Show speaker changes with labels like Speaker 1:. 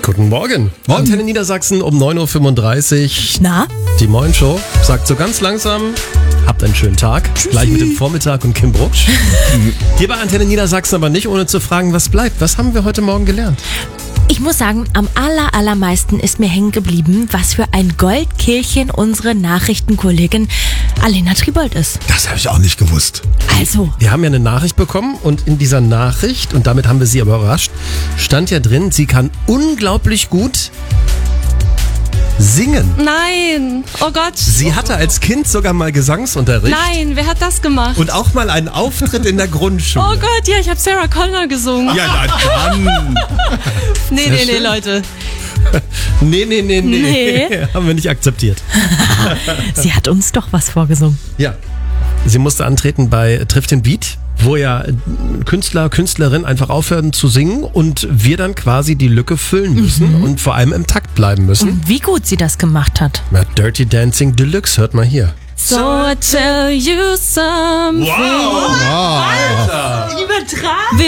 Speaker 1: Guten Morgen. Antenne Niedersachsen um 9.35 Uhr.
Speaker 2: Na?
Speaker 1: Die Moin-Show sagt so ganz langsam, habt einen schönen Tag. Tschüssi. Gleich mit dem Vormittag und Kim Brucksch. Hier bei Antenne Niedersachsen aber nicht, ohne zu fragen, was bleibt. Was haben wir heute Morgen gelernt?
Speaker 2: Ich muss sagen, am allermeisten ist mir hängen geblieben, was für ein Goldkehlchen unsere Nachrichtenkollegin Alena Tribold ist.
Speaker 3: Das habe ich auch nicht gewusst.
Speaker 2: Also,
Speaker 1: Wir haben ja eine Nachricht bekommen und in dieser Nachricht, und damit haben wir sie aber überrascht, stand ja drin, sie kann unglaublich gut singen.
Speaker 4: Nein, oh Gott.
Speaker 1: Sie hatte als Kind sogar mal Gesangsunterricht.
Speaker 4: Nein, wer hat das gemacht?
Speaker 1: Und auch mal einen Auftritt in der Grundschule.
Speaker 4: Oh Gott, ja, ich habe Sarah Connor gesungen.
Speaker 3: Ja, na dann.
Speaker 4: Nee, Leute.
Speaker 1: Nee. Haben wir nicht akzeptiert.
Speaker 2: sie hat uns doch was vorgesungen.
Speaker 1: Ja. Sie musste antreten bei Trifft den Beat, wo ja Künstler, Künstlerin einfach aufhören zu singen und wir dann quasi die Lücke füllen müssen und vor allem im Takt bleiben müssen.
Speaker 2: Und wie gut sie das gemacht hat.
Speaker 1: Ja, Dirty Dancing Deluxe, hört mal hier.
Speaker 4: So I tell you something.
Speaker 3: Wow.
Speaker 2: Übertragen.